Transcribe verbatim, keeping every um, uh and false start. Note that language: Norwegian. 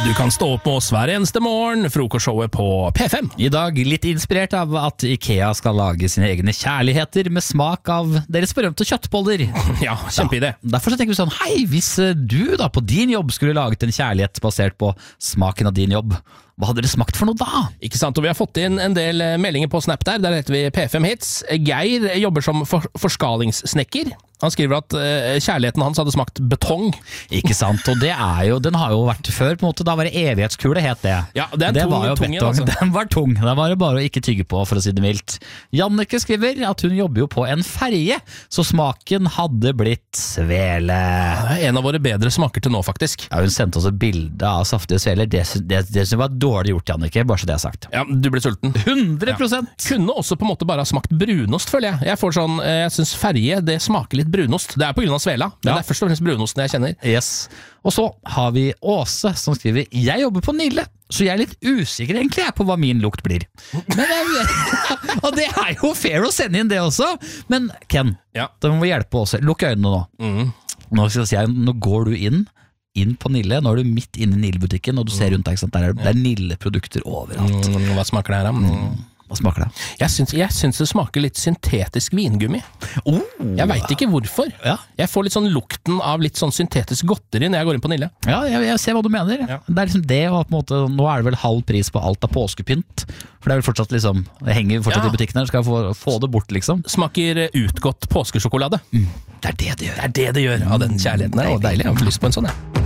Du kan stå opp med oss hver eneste morgen, frokostshowet på P fem. I dag litt inspirert av at IKEA skal lage sine egne kjærligheter med smak av deres berømte kjøttboller. Ja, kjempeidé. Ja, derfor så tenker vi sånn, hei, hvis du da på din jobb skulle laget en kjærlighet basert på smaken av din jobb, hva hadde det smakt for noe da? Ikke sant, og vi har fått inn en del meldinger på Snap der, der heter vi P fem Hits. Geir jobber som for forskalingssnekker. Han skriver at uh, kjærligheten hans hadde smakt betong. Ikke sant, og det er jo, den har jo vært før, på en måte, da var det evighetskule, het det. Ja, det er en det tung, var jo tung betong, altså. Den var tung, det var det bare å ikke tygge på, for å si det mildt. Janneke skriver at hun jobber jo på en ferje, så smaken hadde blitt svele. Det er en av våre bedre smaker til nå, faktisk. Ja, hun sendte oss et bilde av saftige sveler, det, det, det som var dårlig gjort, Janneke, bare så det er sagt. Ja, du blir sulten. hundre prosent! Ja. Kunne også på en måte bare ha smakt brunost, føler jeg. Jeg får sånn, jeg synes ferje, det smaker litt brunost. Det er på grunn av svela, men Ja. det er først og fremst brunosten jeg kjenner. Yes. Og så har vi Åse som skriver, jeg jobber på Nille, så jeg er litt usikker egentlig jeg på hva min lukt blir. Men jeg, og det er jo fair å sende inn det også, men Ken, Ja. da må vi hjelpe Åse. Lukk øynene nå. Mm. Nå skal jeg si, nå går du inn, inn på Nille, nå er du midt inne i Nille-butikken, og du ser rundt deg, ikke sant? Der er, det er Nille-produkter overalt. Mm, hva smaker det her, da? Mm. Hva smaker det? Jeg syns, jeg syns det smaker litt syntetisk vingummi. Oh, Jeg vet ikke hvorfor. Ja. Jeg får litt sånn lukten av litt sånn syntetisk godteri når jeg går inn på Nille. Ja, jeg, jeg ser hva du mener. Ja. Det er liksom det, og på en måte, nå er det vel halv pris på alt av påskepynt. For det er vel fortsatt liksom, det henger fortsatt Ja. i butikken her, skal få, få det bort liksom. Smaker utgått påskesjokolade. Det er det det gjør. Det er det det gjør av den kjærligheten her. Og deilig, jeg har lyst på en sånn, ja.